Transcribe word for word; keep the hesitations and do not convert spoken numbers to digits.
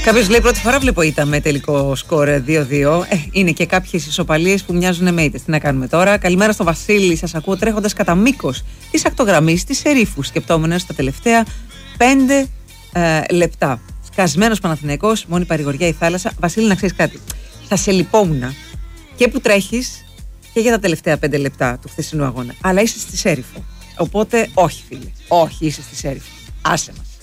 Κάποιος λέει πρώτη φορά βλέπω ήττα με τελικό σκορ δύο δύο. Ε, είναι και κάποιες ισοπαλίες που μοιάζουν με ήττες. Τι να κάνουμε τώρα. Καλημέρα στο Βασίλη, σας ακούω τρέχοντας κατά μήκος της ακτογραμμής της Ερήφου. Σκεπτόμενος τα τελευταία πέντε ε, λεπτά. Σκασμένος Παναθηναϊκός, μόνη παρηγοριά η θάλασσα. Βασίλη, να ξέρεις κάτι. Θα σε λυπόμουν και που τρέχεις και για τα τελευταία πέντε λεπτά του χθεσινού αγώνα. Αλλά είσαι στη Σέριφο. Οπότε όχι, φίλε. Όχι, είσαι στη Σέριφο. Άσε μας.